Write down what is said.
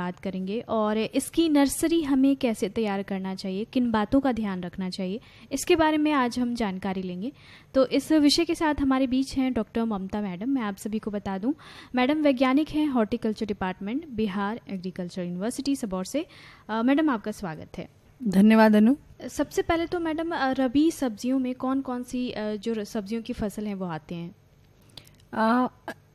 बात करेंगे और इसकी नर्सरी हमें कैसे तैयार करना चाहिए, किन बातों का ध्यान रखना चाहिए, इसके बारे में आज हम जानकारी लेंगे। तो इस विषय के साथ हमारे बीच हैं डॉक्टर ममता मैडम। मैं आप सभी को बता दूं, मैडम वैज्ञानिक हैं horticulture department, Bihar agriculture university Sabour से। मैडम आपका स्वागत है। धन्यवाद अनु। सबसे पहले तो मैडम, रबी सब्जियों में कौन कौन सी जो सब्जियों की फसल हैं वो आते हैं?